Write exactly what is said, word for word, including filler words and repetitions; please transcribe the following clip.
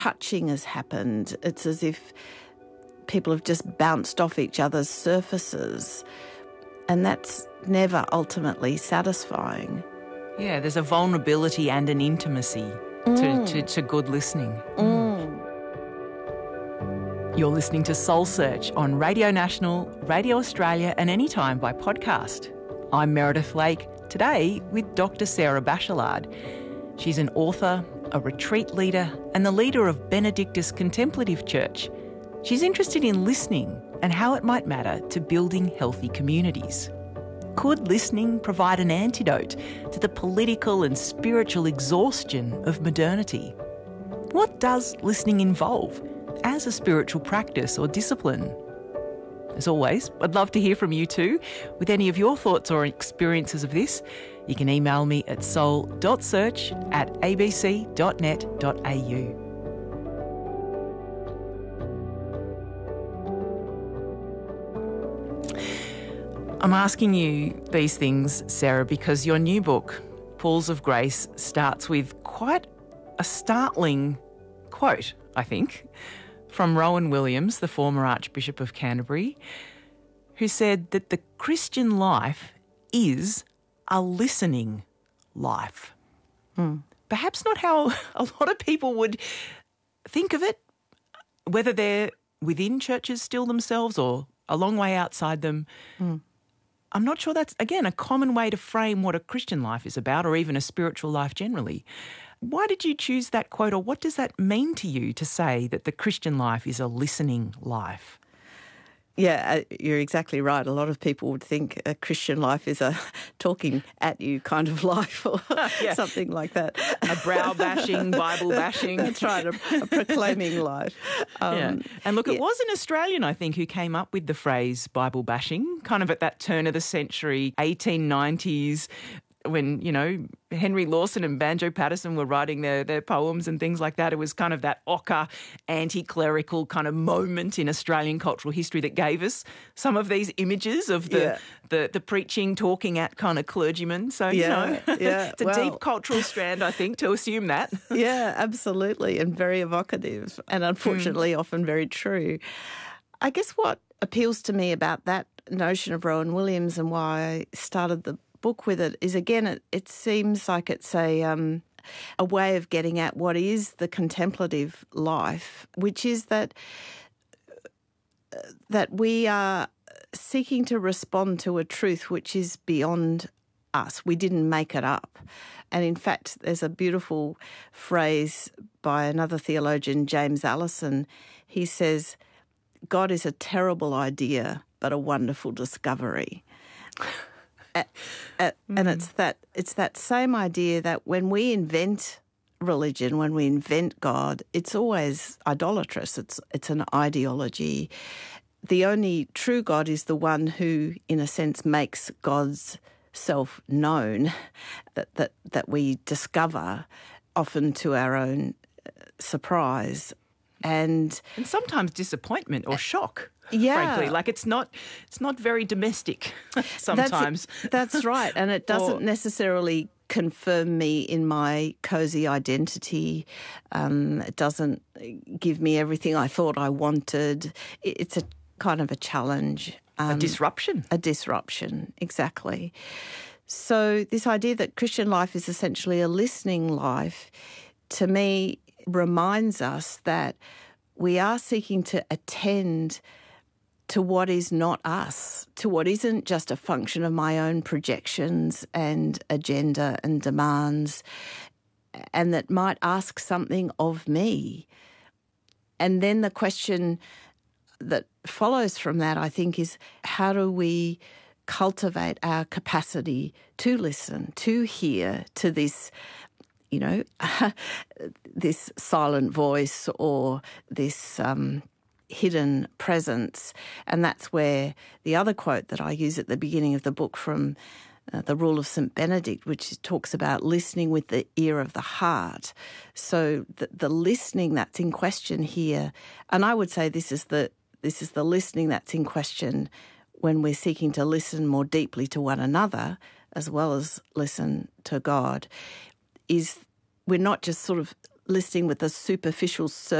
touching has happened. It's as if people have just bounced off each other's surfaces, and that's never ultimately satisfying. Yeah, there's a vulnerability and an intimacy Mm. to, to, to good listening. Mm. You're listening to Soul Search on Radio National, Radio Australia and anytime by podcast. I'm Meredith Lake, today with Doctor Sarah Bachelard. She's an author, a retreat leader and the leader of Benedictus Contemplative Church. She's interested in listening and how it might matter to building healthy communities. Could listening provide an antidote to the political and spiritual exhaustion of modernity? What does listening involve as a spiritual practice or discipline? As always, I'd love to hear from you too. With any of your thoughts or experiences of this, you can email me at soul dot search at a b c dot net dot a u. I'm asking you these things, Sarah, because your new book, Pools of Grace, starts with quite a startling quote, I think, from Rowan Williams, the former Archbishop of Canterbury, who said that the Christian life is a listening life. Hmm. Perhaps not how a lot of people would think of it, whether they're within churches still themselves or a long way outside them. Hmm. I'm not sure that's, again, a common way to frame what a Christian life is about, or even a spiritual life generally. Why did you choose that quote, or what does that mean to you to say that the Christian life is a listening life? Yeah, uh, you're exactly right. A lot of people would think a Christian life is a talking at you kind of life or Yeah. something like that. A brow bashing, Bible bashing. That's right, a, a proclaiming life. Um, yeah. And look, it yeah. was an Australian, I think, who came up with the phrase Bible bashing, kind of at that turn of the century, eighteen nineties, when, you know, Henry Lawson and Banjo Patterson were writing their, their poems and things like that. It was kind of that ochre, anti-clerical kind of moment in Australian cultural history that gave us some of these images of the Yeah. the, the preaching, talking at kind of clergymen. So, Yeah, you know, yeah, it's a well- deep cultural strand, I think, to assume that. Yeah, absolutely, and very evocative, and unfortunately often very true. I guess what appeals to me about that notion of Rowan Williams and why I started the book with it is, again, it, it seems like it's a um, a way of getting at what is the contemplative life, which is that that we are seeking to respond to a truth which is beyond us. We didn't make it up. And in fact, there's a beautiful phrase by another theologian, James Allison. He says, God is a terrible idea, but a wonderful discovery. Uh, uh, mm. And it's that it's that same idea that when we invent religion, when we invent God, it's always idolatrous. It's it's an ideology. The only true God is the one who, in a sense, makes God's self known, that that that we discover, often to our own surprise, and and sometimes disappointment or shock. Yeah. Frankly, like it's not, it's not very domestic sometimes. That's, that's right, and it doesn't or, necessarily confirm me in my cosy identity. Um, it doesn't give me everything I thought I wanted. It's a kind of a challenge. Um, a disruption. A disruption, exactly. So this idea that Christian life is essentially a listening life, to me, reminds us that we are seeking to attend to what is not us, to what isn't just a function of my own projections and agenda and demands, and that might ask something of me. And then the question that follows from that, I think, is how do we cultivate our capacity to listen, to hear, to this, you know, this silent voice or this um, hidden presence. And that's where the other quote that I use at the beginning of the book from uh, the Rule of Saint Benedict, which talks about listening with the ear of the heart. So the, the listening that's in question here, and I would say this is the this is the listening that's in question when we're seeking to listen more deeply to one another as well as listen to God, is we're not just sort of listening with a superficial